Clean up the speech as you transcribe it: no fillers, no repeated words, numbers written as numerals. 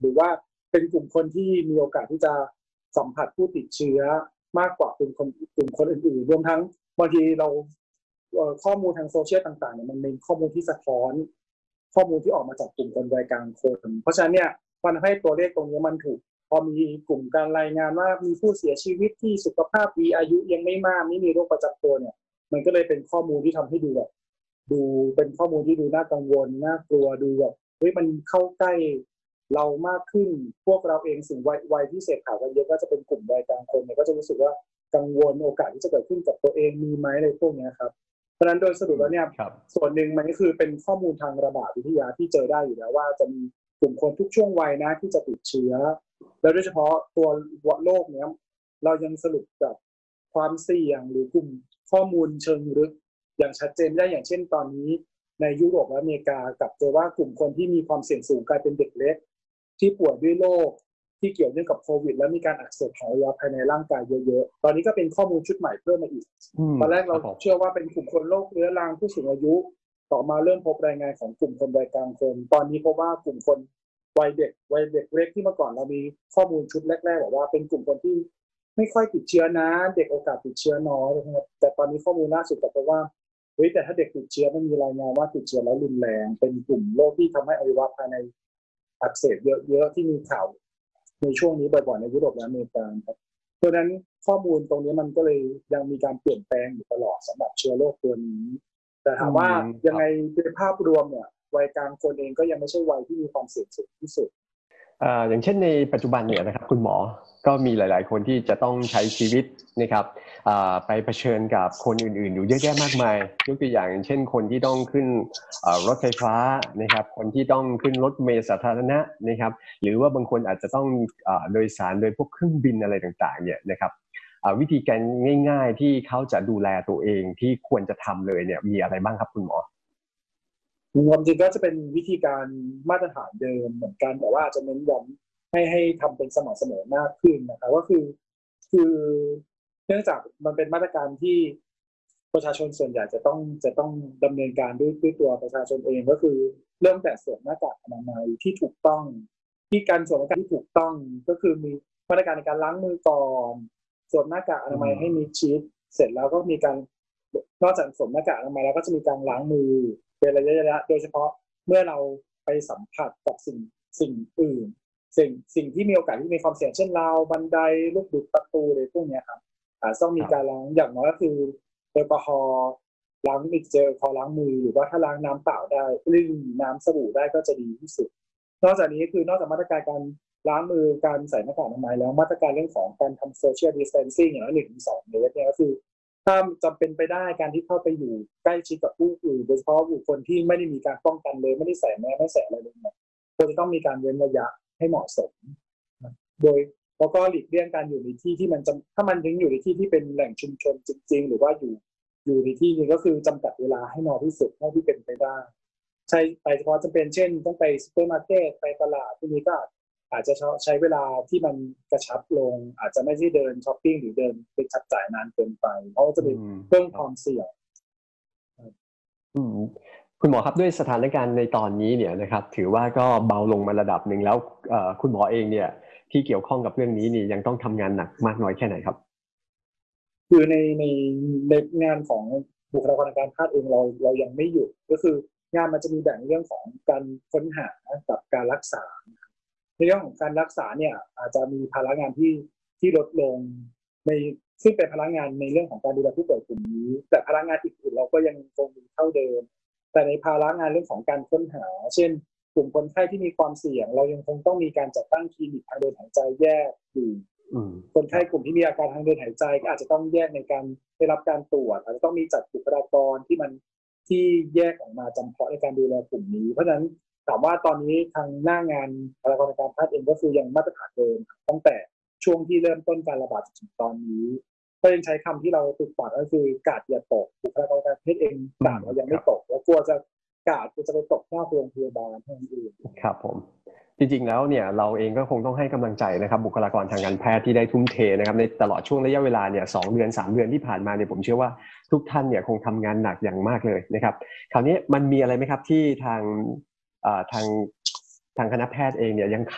หรือว่าเป็นกลุ่มคนที่มีโอกาสที่จะสัมผัสผู้ติดเชื้อมากกว่าเป็นกลุ่มคนอื่นๆรวมทั้งบางทีเราข้อมูลทางโซเชียลต่างๆเนี่ยมันเป็นข้อมูลที่สะท้อนข้อมูลที่ออกมาจากกลุ่มคนวัยกลางคนเพราะฉะนั้นเนี่ยมันให้ตัวเลขตรงนี้มันถูกพอมีกลุ่มการรายงานว่ามีผู้เสียชีวิตที่สุขภาพดีอายุยังไม่มากไม่มีโรคประจำตัวเนี่ยมันก็เลยเป็นข้อมูลที่ทำให้ดูแบบดูเป็นข้อมูลที่ดูน่ากังวลน่ากลัวดูแบบเฮ้ยมันเข้าใกล้เรามากขึ้นพวกเราเองสิ่งวัยที่เสพข่าวกันเยอะก็จะเป็นกลุ่มวัยกลางคนเนี่ยก็จะรู้สึกว่ากังวลโอกาสที่จะเกิดขึ้นกับตัวเองมีไหมอะไรพวกนี้ครับเพราะฉะนั้นโดยสรุปแล้วเนี่ยส่วนหนึ่งมันก็คือเป็นข้อมูลทางระบาดวิทยาที่เจอได้อยู่แล้วว่าจะมีกลุ่มคนทุกช่วงวัยนะที่จะติดเชื้อแล้วโดยเฉพาะตัวโรคเนี้ยเรายังสรุปกับความเสี่ยงหรือกลุ่มข้อมูลเชิงลึกอย่างชัดเจนได้อย่างเช่นตอนนี้ในยุโรปและอเมริกากับเจอว่ากลุ่มคนที่มีความเสี่ยงสูงกลายเป็นเด็กเล็กที่ป่วยด้วยโรคที่เกี่ยวเนื่องกับโควิดและมีการอักเสบของอวัยวะภายในร่างกายเยอะๆตอนนี้ก็เป็นข้อมูลชุดใหม่เพิ่มมาอีกตอนแรกเราเชื่อว่าเป็นกลุ่มคนโรคเรื้อรังผู้สูงอายุต่อมาเริ่มพบรายงานของกลุ่มคนวัยกลางคนตอนนี้พบว่ากลุ่มคนวัยเด็กเล็กที่เมื่อก่อนเรามีข้อมูลชุดแรกๆบอกว่าเป็นกลุ่มคนที่ไม่ค่อยติดเชื้อนะเด็กโอกาสติดเชื้อน้อยนะครับแต่ตอนนี้ข้อมูลล่าสุดก็พบว่าเฮ้ยแต่ถ้าเด็กติดเชื้อมันมีรายงานว่าติดเชื้อแล้วรุนแรงเป็นกลุ่มโรคที่ทำให้อวัยวะภายในอักเสบเยอะๆที่มีข่าวในช่วงนี้บ่อยๆในยุโรปและอเมริกาครับเพราะฉะนั้นข้อมูลตรงนี้มันก็เลยยังมีการเปลี่ยนแปลงอยู่ตลอดสำหรับเชื้อโรคตัวนี้แต่ถามว่ายังไงในภาพรวมเนี่ยวัยกลางคนเองก็ยังไม่ใช่วัยที่มีความเสี่ยงสูงที่สุดอย่างเช่นในปัจจุบันเนี่ยนะครับคุณหมอก็มีหลายๆคนที่จะต้องใช้ชีวิตนะครับไปเผชิญกับคนอื่นๆอยู่เยอะแยะมากมายยกตัวอย่างเช่นคนที่ต้องขึ้นรถไฟฟ้านะครับคนที่ต้องขึ้นรถเมล์สาธารณะนะครับหรือว่าบางคนอาจจะต้องโดยสารโดยพวกเครื่องบินอะไรต่างๆเนี่ยนะครับวิธีการง่ายๆที่เขาจะดูแลตัวเองที่ควรจะทำเลยเนี่ยมีอะไรบ้างครับคุณหมอความจริงก็จะเป็นวิธีการมาตรฐานเดิมเหมือนกันแต่ว่าอาจจะเน้นย้ำให้ทำเป็นสม่ำเสมอมากขึ้นนะครับก็คือเนื่องจากมันเป็นมาตรการที่ประชาชนส่วนใหญ่จะต้องดำเนินการด้วยตัวประชาชนเองก็คือเริ่มแต่สวมหน้ากากอนามัยที่ถูกต้องที่การสวมหน้ากากที่ถูกต้องก็คือมีมาตรการในการล้างมือก่อนสวมหน้ากากอนามัยให้มิดชิดเสร็จแล้วก็มีการนอกจากสวมหน้ากากอนามัยแล้วก็จะมีการล้างมือเป็นระยะโดยเฉพาะเมื่อเราไปสัมผัสกับสิ่งอื่นสิ่งที่มีโอกาสที่มีความเสี่ยงเช่นราวบันไดลูกบิดประตูอะไรพวกนี้ครับต้องมีการล้างอย่างน้อยก็คือแอลกอฮอล์ล้างเจลแอลกอฮอล์ล้างมือหรือว่าถ้าล้างน้ำเปล่าได้ลิ่งน้ำสบู่ได้ก็จะดีที่สุดนอกจากนี้คือนอกจากมาตรการการล้างมือการใส่หน้ากากอนามัยแล้วมาตรการเรื่องของการทำโซเชียลดิสแทนซิ่งอย่างน้อย1-2 เมตรเนี่ยก็คือถ้าจำเป็นไปได้การที่เข้าไปอยู่ใกล้ชิดกับผู้อื่นโดยเฉพาะบุคคลที่ไม่ได้มีการป้องกันเลยไม่ได้ใส่แมสไม่ใส่อะไรเลยเนี่ยควรจะต้องมีการเว้นระยะให้เหมาะสมโดยแล้วก็หลีกเลี่ยงการอยู่ในที่ที่มันถ้ามันถึงอยู่ในที่ที่เป็นแหล่งชุมชนจริงๆหรือว่าอยู่ในที่นี้ก็คือจำกัดเวลาให้น้อยที่สุดเท่าที่เป็นไปได้ใช้ไปเฉพาะจำเป็นเช่นต้องไปซูเปอร์มาร์เก็ตไปตลาดพวกนี้ก็อาจจะใช้เวลาที่มันกระชับลงอาจจะไม่ใช่เดินช้อปปิ้งหรือเดินไปจับจ่ายนานเกินไปเพราะว่าจะมีเพิ่มความเสี่ยงคุณหมอครับด้วยสถานการณ์ในตอนนี้เนี่ยนะครับถือว่าก็เบาลงมาระดับหนึ่งแล้วคุณหมอเองเนี่ยที่เกี่ยวข้องกับเรื่องนี้นี่ยังต้องทำงานหนักมากน้อยแค่ไหนครับคือในงานของบุคลากรทางการแพทย์เองเรายังไม่หยุดก็คืองานมันจะมีแบ่งเรื่องของการค้นหากับการรักษาในเรื่องของการรักษาเนี่ยอาจจะมีภาระงานที่ลดลงในซึ่งเป็นพลังงานในเรื่องของการดูแลผู้ป่วยกลุ่มนี้แต่พลังงานอื่นๆเราก็ยังคงมีเท่าเดิมแต่ในภาระงานเรื่องของการค้นหาเช่นกลุ่มคนไข้ที่มีความเสี่ยงเรายังคงต้องมีการจัดตั้งคลินิกทางเดินหายใจแยกอยู่คนไข้กลุ่มที่มีอาการทางเดินหายใจก็อาจจะต้องแยกในการได้รับการตรวจอาจจะต้องมีจัดบุคลากรที่แยกออกมาจำเพาะในการดูแลกลุ่มนี้เพราะฉะนั้นถามว่าตอนนี้ทางหน้างานบุคลากรทางการแพทย์เองก็คือยังมาตรฐานเดิมตั้งแต่ช่วงที่เริ่มต้นการระบาดถึงตอนนี้ก็ยังใช้คำที่เราฝึกฝนก็คือกาดอย่าตกบุคลากรทางการแพทย์เองกาดเรายังไม่ตกแล้วกลัวจะกาดจะไปตกหน้าโรงพยาบาลท่านอื่นครับผมจริงๆแล้วเนี่ยเราเองก็คงต้องให้กำลังใจนะครับบุคลากรทางการแพทย์ที่ได้ทุ่มเทนะครับในตลอดช่วงระยะเวลาเนี่ย2 เดือน 3 เดือนที่ผ่านมาเนี่ยผมเชื่อว่าทุกท่านเนี่ยคงทำงานหนักอย่างมากเลยนะครับคราวนี้มันมีอะไรไหมครับที่ทางคณะแพทย์เองเนี่ยยัง